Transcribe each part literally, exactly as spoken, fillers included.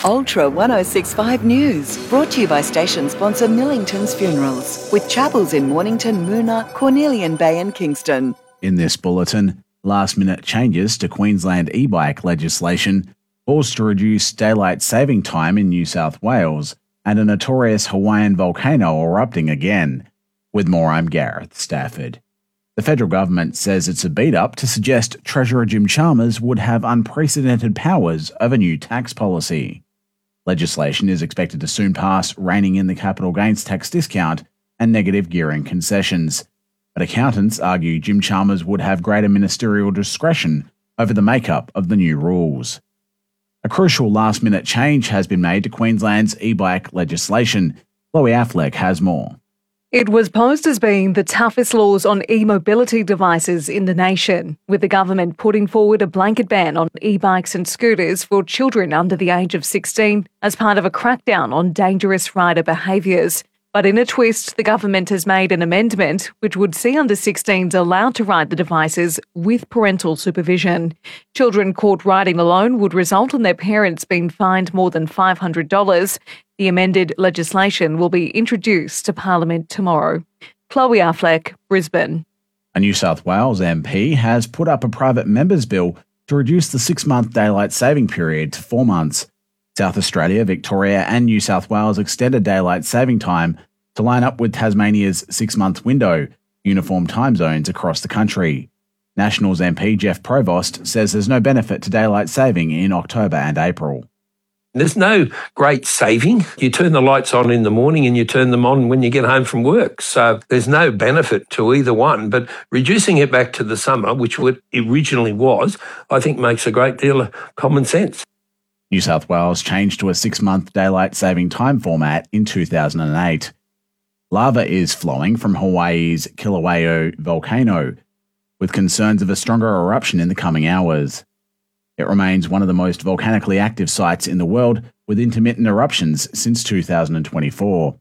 Ultra one oh six point five News, brought to you by station sponsor Millington's Funerals, with chapels in Mornington, Moona, Cornelian Bay and Kingston. In this bulletin, last-minute changes to Queensland e-bike legislation, calls to reduce daylight saving time in New South Wales, and a notorious Hawaiian volcano erupting again. With more, I'm Gareth Stafford. The federal government says it's a beat-up to suggest Treasurer Jim Chalmers would have unprecedented powers over new tax policy. Legislation is expected to soon pass, reining in the capital gains tax discount and negative gearing concessions. But accountants argue Jim Chalmers would have greater ministerial discretion over the makeup of the new rules. A crucial last-minute change has been made to Queensland's e-bike legislation. Chloe Affleck has more. It was posed as being the toughest laws on e-mobility devices in the nation, with the government putting forward a blanket ban on e-bikes and scooters for children under the age of sixteen as part of a crackdown on dangerous rider behaviours. But in a twist, the government has made an amendment which would see under sixteens allowed to ride the devices with parental supervision. Children caught riding alone would result in their parents being fined more than five hundred dollars. The amended legislation will be introduced to Parliament tomorrow. Chloe Affleck, Brisbane. A New South Wales M P has put up a private member's bill to reduce the six-month daylight saving period to four months. South Australia, Victoria and New South Wales extended daylight saving time to line up with Tasmania's six-month window, uniform time zones across the country. Nationals M P Jeff Provost says there's no benefit to daylight saving in October and April. There's no great saving. You turn the lights on in the morning and you turn them on when you get home from work. So there's no benefit to either one. But reducing it back to the summer, which it originally was, I think makes a great deal of common sense. New South Wales changed to a six-month daylight saving time format in two thousand eight. Lava is flowing from Hawaii's Kilauea volcano, with concerns of a stronger eruption in the coming hours. It remains one of the most volcanically active sites in the world, with intermittent eruptions since two thousand twenty-four.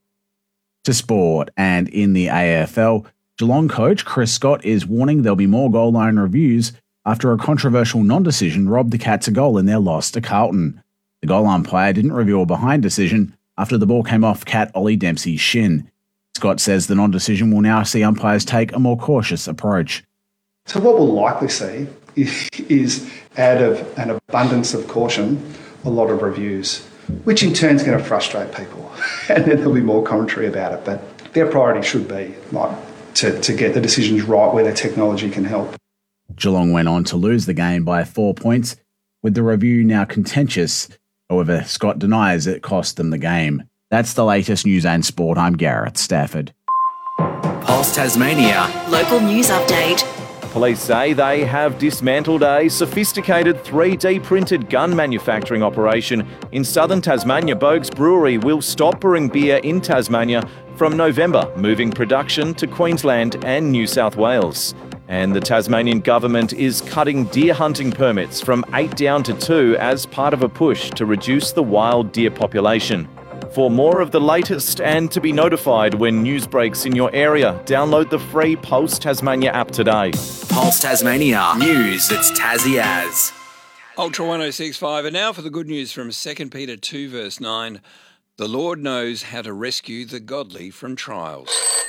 To sport, and in the A F L, Geelong coach Chris Scott is warning there'll be more goal line reviews after a controversial non-decision robbed the Cats a goal in their loss to Carlton. The goal umpire didn't review a behind decision after the ball came off Cat Ollie Dempsey's shin. Scott says the non-decision will now see umpires take a more cautious approach. So what we'll likely see is, out of an abundance of caution, a lot of reviews, which in turn is going to frustrate people. And then there'll be more commentary about it. But their priority should be like to, to get the decisions right where the technology can help. Geelong went on to lose the game by four points, with the review now contentious. However, Scott denies it cost them the game. That's the latest news and sport. I'm Gareth Stafford. Pulse Tasmania. Local news update. Police say they have dismantled a sophisticated three D printed gun manufacturing operation in southern Tasmania. Boag's Brewery will stop brewing beer in Tasmania from November, moving production to Queensland and New South Wales. And the Tasmanian government is cutting deer hunting permits from eight down to two as part of a push to reduce the wild deer population. For more of the latest and to be notified when news breaks in your area, download the free Pulse Tasmania app today. Pulse Tasmania. News that's Tassie as. Ultra one oh six point five, and now for the good news from Second Peter two verse nine. The Lord knows how to rescue the godly from trials.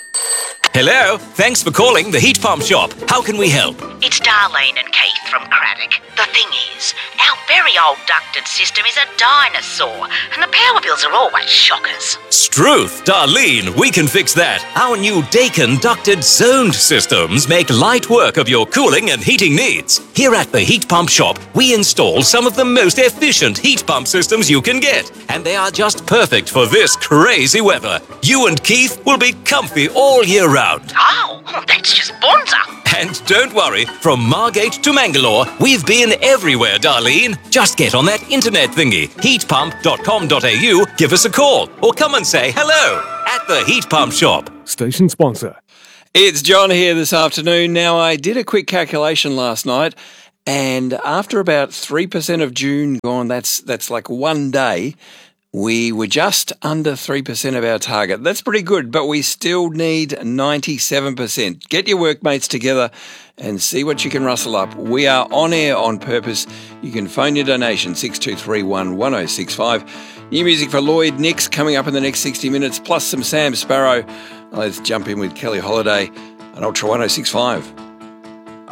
Hello, thanks for calling the Heat Pump Shop. How can we help? It's Darlene and Keith from Craddock. The thing is, our very old ducted system is a dinosaur, and the power bills are always shockers. Struth, Darlene, we can fix that. Our new Daikin ducted zoned systems make light work of your cooling and heating needs. Here at the Heat Pump Shop, we install some of the most efficient heat pump systems you can get, and they are just perfect for this crazy weather. You and Keith will be comfy all year round. Oh, that's just bonza. And don't worry, from Margate to Mangalore, we've been everywhere, Darlene. Just get on that internet thingy, heat pump dot com dot a u, give us a call, or come and say hello at the Heat Pump Shop. Station sponsor. It's John here this afternoon. Now, I did a quick calculation last night, and after about three percent of June gone, that's that's like one day, We were just under three percent of our target. That's pretty good, but we still need ninety-seven percent. Get your workmates together and see what you can rustle up. We are on air on purpose. You can phone your donation, six two three one, one oh six five. New music for Lloyd Nix coming up in the next sixty minutes, plus some Sam Sparrow. Let's jump in with Kelly Holiday on Ultra one oh six five.